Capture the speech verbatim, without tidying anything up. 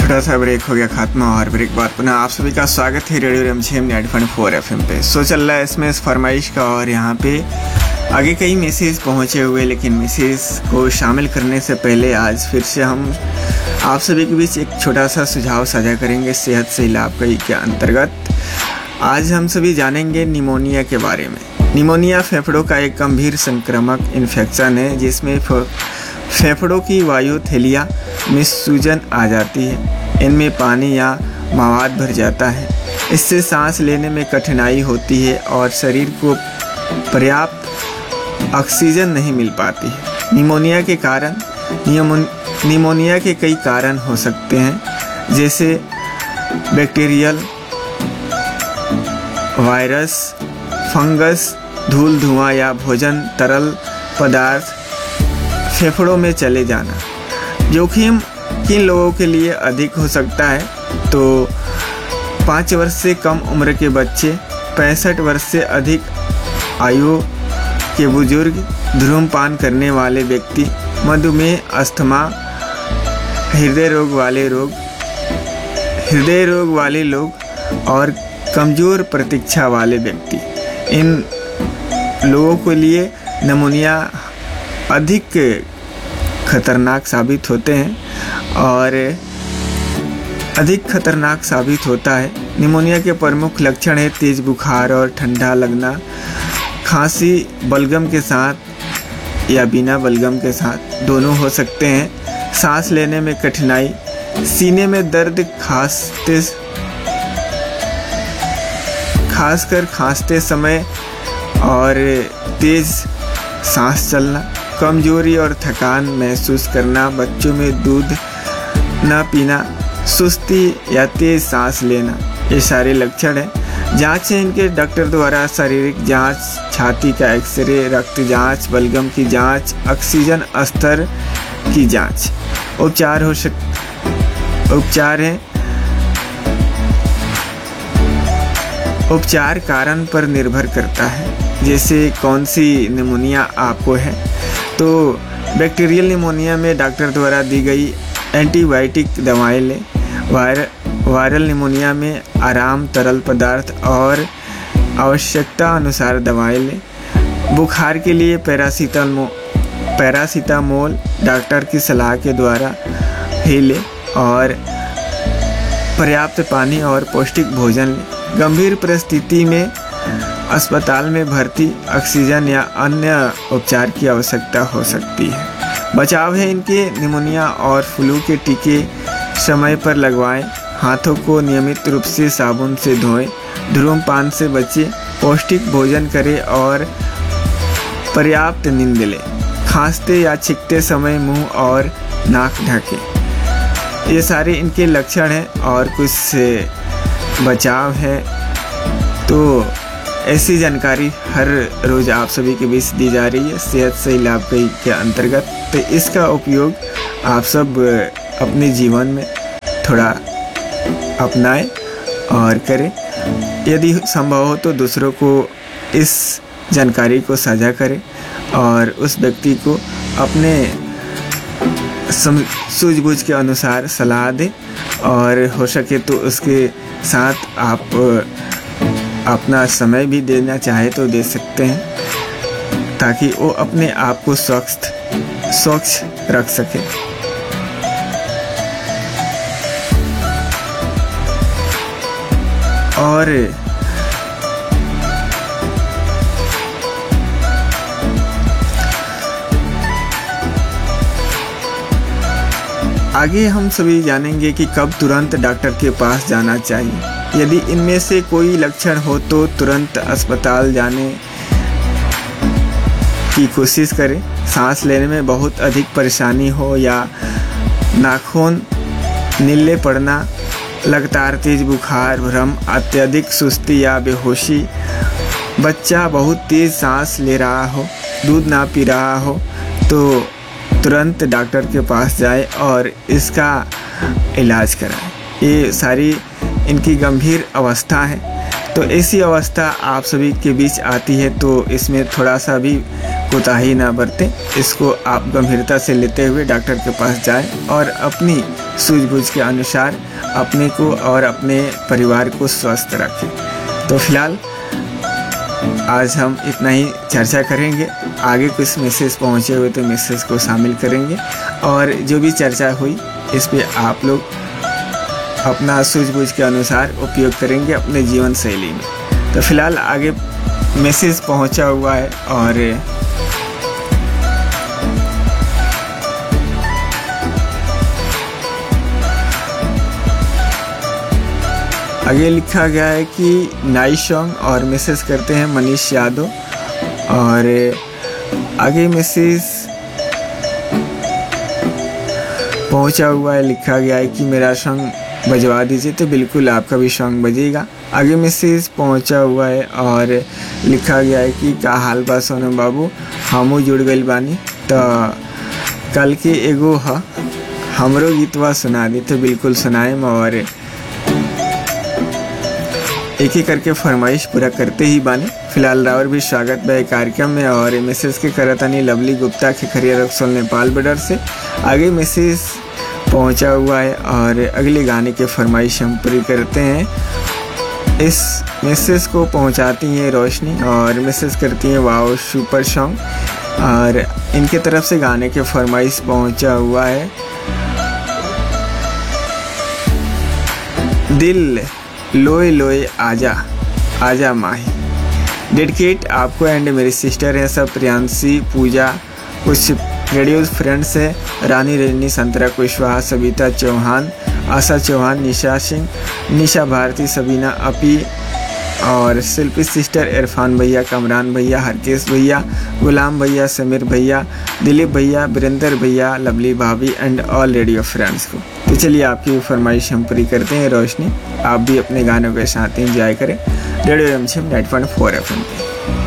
छोटा सा ब्रेक हो गया खात्मा और ब्रेक बाद पुनः आप सभी का स्वागत है रेडियो रिमझिम नाइंटी पॉइंट फोर एफएम पे। सो चल रहा है इसमें इस फरमाइश का और यहाँ पे आगे कई मैसेज पहुँचे हुए, लेकिन मैसेज को शामिल करने से पहले आज फिर से हम आप सभी के बीच एक छोटा सा सुझाव साझा करेंगे सेहत से लाभ कई के अंतर्गत। आज हम सभी जानेंगे निमोनिया के बारे में। निमोनिया फेफड़ों का एक गंभीर संक्रामक इन्फेक्शन है जिसमें फेफड़ों की वायु थैलियाँ में सूजन आ जाती है। इनमें पानी या मवाद भर जाता है। इससे सांस लेने में कठिनाई होती है और शरीर को पर्याप्त ऑक्सीजन नहीं मिल पाती है। निमोनिया के कारण निमोनिया के कई कारण हो सकते हैं, जैसे बैक्टीरियल, वायरस, फंगस, धूल, धुआं या भोजन तरल पदार्थ फेफड़ों में चले जाना। जोखिम किन लोगों के लिए अधिक हो सकता है तो पाँच वर्ष से कम उम्र के बच्चे, पैंसठ वर्ष से अधिक आयु के बुजुर्ग, धूम्रपान करने वाले व्यक्ति, मधुमेह, अस्थमा, हृदय रोग वाले रोग हृदय रोग वाले लोग और कमज़ोर प्रतीक्षा वाले व्यक्ति। इन लोगों के लिए निमोनिया अधिक खतरनाक साबित होते हैं और अधिक खतरनाक साबित होता है। निमोनिया के प्रमुख लक्षण है तेज बुखार और ठंडा लगना, खांसी बलगम के साथ या बिना बलगम के साथ दोनों हो सकते हैं, सांस लेने में कठिनाई, सीने में दर्द, खांसते खासकर खांसते समय और तेज सांस चलना, कमजोरी और थकान महसूस करना, बच्चों में दूध न पीना, सुस्ती या तेज सांस लेना, ये सारे लक्षण हैं। जांच है इनके डॉक्टर द्वारा शारीरिक जांच, छाती का एक्सरे, रक्त जांच, बलगम की जांच, ऑक्सीजन स्तर की जांच। उपचार हो सक उपचार है उपचार कारण पर निर्भर करता है, जैसे कौन सी निमोनिया आपको है। तो बैक्टीरियल निमोनिया में डॉक्टर द्वारा दी गई एंटीबायोटिक दवाएं लें। वायर वायरल निमोनिया में आराम, तरल पदार्थ और आवश्यकता अनुसार दवाएं लें। बुखार के लिए पैरासीटामोल पैरासीटामोल डॉक्टर की सलाह के द्वारा ही लें और पर्याप्त पानी और पौष्टिक भोजन लें। गंभीर परिस्थिति में अस्पताल में भर्ती, ऑक्सीजन या अन्य उपचार की आवश्यकता हो सकती है। बचाव है इनके निमोनिया और फ्लू के टीके समय पर लगवाएं, हाथों को नियमित रूप से साबुन से धोएं, धूम्रपान से बचें, पौष्टिक भोजन करें और पर्याप्त नींद लें। खांसते या छींकते समय मुंह और नाक ढकें। ये सारे इनके लक्षण हैं और कुछ से बचाव है। तो ऐसी जानकारी हर रोज़ आप सभी के बीच दी जा रही है सेहत से लाभ कई के अंतर्गत। तो इसका उपयोग आप सब अपने जीवन में थोड़ा अपनाएं और करें। यदि संभव हो तो दूसरों को इस जानकारी को साझा करें और उस व्यक्ति को अपने सूझबूझ के अनुसार सलाह दें और हो सके तो उसके साथ आप अपना समय भी देना चाहे तो दे सकते हैं, ताकि वो अपने आप को स्वच्छ स्वच्छ रख सके। और आगे हम सभी जानेंगे कि कब तुरंत डॉक्टर के पास जाना चाहिए। यदि इनमें से कोई लक्षण हो तो तुरंत अस्पताल जाने की कोशिश करें। सांस लेने में बहुत अधिक परेशानी हो या नाखून नीले पड़ना, लगातार तेज बुखार, भ्रम, अत्यधिक सुस्ती या बेहोशी, बच्चा बहुत तेज सांस ले रहा हो, दूध ना पी रहा हो तो तुरंत डॉक्टर के पास जाए और इसका इलाज कराएं। ये सारी इनकी गंभीर अवस्था है। तो ऐसी अवस्था आप सभी के बीच आती है तो इसमें थोड़ा सा भी कोताही ना बरतें। इसको आप गंभीरता से लेते हुए डॉक्टर के पास जाएं और अपनी सूझबूझ के अनुसार अपने को और अपने परिवार को स्वस्थ रखें। तो फिलहाल आज हम इतना ही चर्चा करेंगे। आगे कुछ मैसेज पहुँचे हुए तो मैसेज को शामिल करेंगे और जो भी चर्चा हुई इस पे आप लोग अपना सूझबूझ के अनुसार उपयोग करेंगे अपने जीवन शैली में। तो फिलहाल आगे मैसेज पहुंचा हुआ है और आगे लिखा गया है कि नाइस सॉन्ग और मैसेज करते हैं मनीष यादव। और आगे मैसेज पहुंचा हुआ है, लिखा गया है कि मेरा सॉन्ग बजवा दीजिए। तो बिल्कुल आपका भी सॉन्ग बजेगा। आगे मैसेज पहुंचा हुआ है और लिखा गया है कि का हाल बा सोनम बाबू, हमू जुड़ गइल बानी तो कल के एगो ह हमरो गीतवा सुना दी। तो बिल्कुल सुनाएम और एक ही करके फरमाइश पूरा करते ही बानी। फिलहाल रावर भी स्वागत बा कार्यक्रम में और मैसेज के करतानी लवली गुप्ता के खरिया रक्सौल नेपाल बॉर्डर से। आगे मैसेज पहुंचा हुआ है और अगले गाने के फरमाइश हम पूरी करते हैं। इस मैसेज को पहुंचाती हैं रोशनी और मैसेज करती हैं वाओ सुपर सॉन्ग। और इनके तरफ से गाने के फरमाइश पहुंचा हुआ है दिल लोए लोए आजा आजा माही। डेडिकेट आपको एंड मेरी सिस्टर है सब, प्रियांशी, पूजा, कुछ रेडियो फ्रेंड्स है, रानी रजनी, संतरा कुशवाहा, सविता चौहान, आशा चौहान, निशा सिंह, निशा भारती, सबीना अपी और शिल्पी सिस्टर, इरफान भैया, कमरान भैया, हरकेश भैया, गुलाम भैया, समीर भैया, दिलीप भैया, वीरेंद्र भैया, लवली भाभी एंड ऑल रेडियो फ्रेंड्स को। तो चलिए आपकी फरमाइश हम पूरी करते हैं रोशनी। आप भी अपने गानों के साथ एंजॉय करें radio M C M ninety point four F M पे।